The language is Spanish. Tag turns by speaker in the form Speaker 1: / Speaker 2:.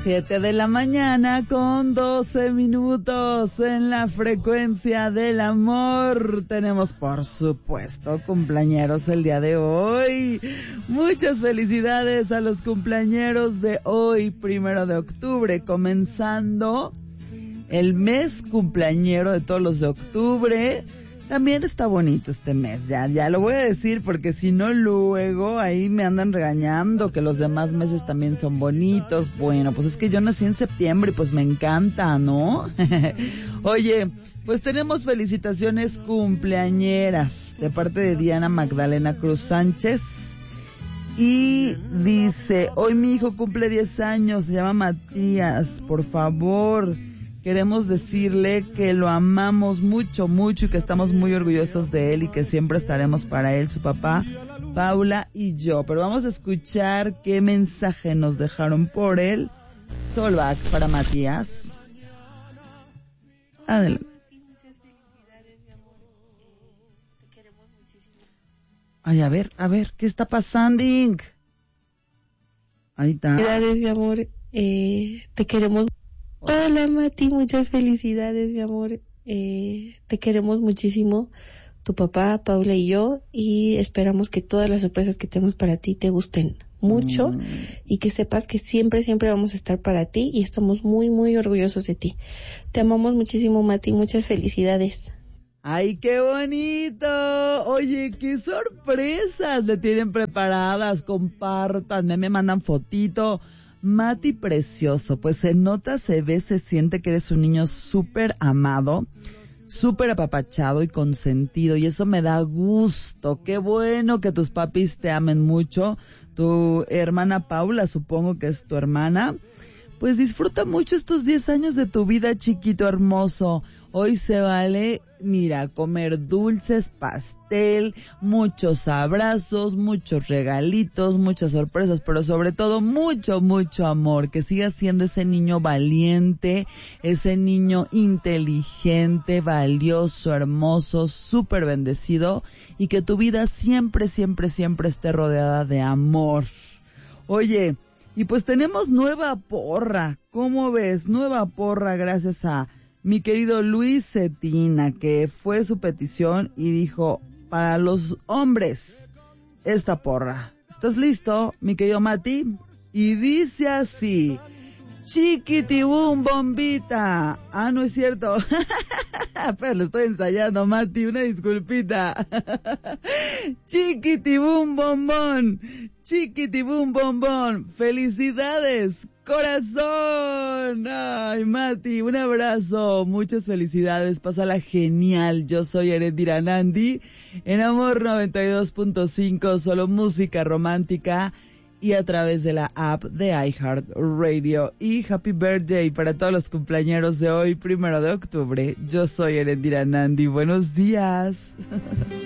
Speaker 1: 7 de la mañana con 12 minutos en la frecuencia del amor. Tenemos, por supuesto, cumpleañeros el día de hoy. Muchas felicidades a los cumpleañeros de hoy, 1 de octubre, comenzando el mes cumpleañero de todos los de octubre. También está bonito este mes, ya lo voy a decir, porque si no luego ahí me andan regañando que los demás meses también son bonitos. Bueno, pues es que yo nací en septiembre y pues me encanta, ¿no? Oye, pues tenemos felicitaciones cumpleañeras de parte de Diana Magdalena Cruz Sánchez. Y dice, hoy mi hijo cumple 10 años, se llama Matías, por favor. Queremos decirle que lo amamos mucho, mucho y que estamos muy orgullosos de él y que siempre estaremos para él, su papá, Paula y yo. Pero vamos a escuchar qué mensaje nos dejaron por él. Solback para Matías. Adelante.
Speaker 2: Muchas felicidades, mi amor. Te queremos muchísimo.
Speaker 1: Ay, a ver, ¿qué está pasando? Ahí está.
Speaker 2: Felicidades, mi amor. Te queremos. Hola, Mati, muchas felicidades, mi amor. Te queremos muchísimo, tu papá, Paula y yo, y esperamos que todas las sorpresas que tenemos para ti te gusten mucho y que sepas que siempre, siempre vamos a estar para ti y estamos muy, muy orgullosos de ti. Te amamos muchísimo, Mati, muchas felicidades.
Speaker 1: ¡Ay, qué bonito! Oye, qué sorpresas le tienen preparadas, compartan, me mandan fotito. Mati precioso, pues se nota, se ve, se siente que eres un niño súper amado, súper apapachado y consentido, y eso me da gusto. Qué bueno que tus papis te amen mucho. Tu hermana Paula, supongo que es tu hermana, pues disfruta mucho estos 10 años de tu vida, chiquito hermoso. Hoy se vale, mira, comer dulces, pastel, muchos abrazos, muchos regalitos, muchas sorpresas, pero sobre todo mucho, mucho amor. Que sigas siendo ese niño valiente, ese niño inteligente, valioso, hermoso, súper bendecido, y que tu vida siempre, siempre, siempre esté rodeada de amor. Oye, y pues tenemos nueva porra. ¿Cómo ves? Nueva porra gracias a mi querido Luis Cetina, que fue su petición y dijo, para los hombres, esta porra. ¿Estás listo, mi querido Mati? Y dice así, chiquitibum bombita. Ah, no es cierto. Pero lo estoy ensayando, Mati, una disculpita. Chiquitibum bombón. Chiquitibum bombón. Felicidades, corazón. Ay, Mati, un abrazo. Muchas felicidades. Pásala genial. Yo soy Erendira Nandi. En Amor 92.5, solo música romántica. Y a través de la app de iHeartRadio. Y Happy Birthday para todos los cumpleañeros de hoy, 1 de octubre. Yo soy Erendira Nandi. Buenos días.